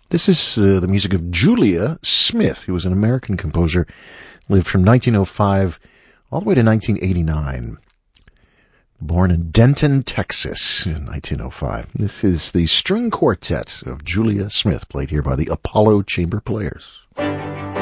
This is the music of Julia Smith, who was an American composer, lived from 1905 all the way to 1989. Born in Denton, Texas in 1905. This is the string quartet of Julia Smith, played here by the Apollo Chamber Players.